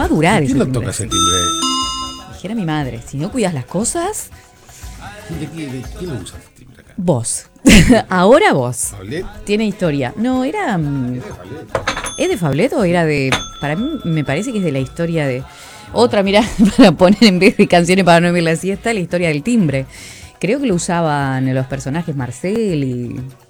va a durar ese ¿Quién lo timbre. toca ese timbre? Dijera mi madre, si no cuidas las cosas, ¿Quién lo usa ese timbre acá? vos. Ahora vos. ¿Fablet? Tiene historia. No, era... ¿Es de Fablet o era de...? Para mí me parece que es de la historia de... Otra, mira, para poner en vez de canciones para no dormir la siesta, la historia del timbre. Creo que lo usaban los personajes Marcel y